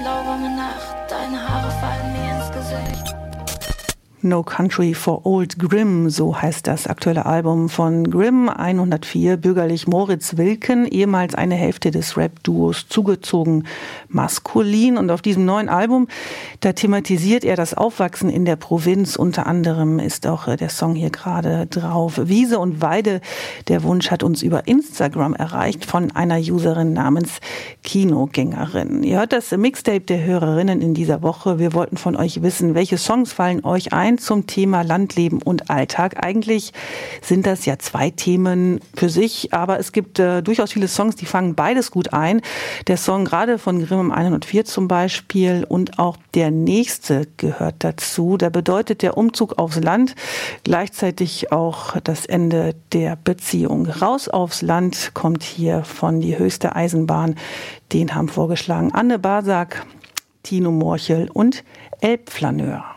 lauwarme Nacht, deine Haare fallen mir ins Gesicht. No Country for Old Grimm, so heißt das aktuelle Album von Grimm 104, bürgerlich Moritz Wilken, ehemals eine Hälfte des Rap-Duos Zugezogen Maskulin. Und auf diesem neuen Album, da thematisiert er das Aufwachsen in der Provinz. Unter anderem ist auch der Song hier gerade drauf. Wiese und Weide, der Wunsch hat uns über Instagram erreicht von einer Userin namens Kinogängerin. Ihr hört das Mixtape der Hörerinnen in dieser Woche. Wir wollten von euch wissen, welche Songs fallen euch ein zum Thema Landleben und Alltag. Eigentlich sind das ja zwei Themen für sich, aber es gibt durchaus viele Songs, die fangen beides gut ein. Der Song gerade von Grimm 104 zum Beispiel und auch der nächste gehört dazu. Da bedeutet der Umzug aufs Land gleichzeitig auch das Ende der Beziehung. Raus aufs Land kommt hier von Die höchste Eisenbahn. Den haben vorgeschlagen Anne Basak, Tino Morchel und Elbflaneur.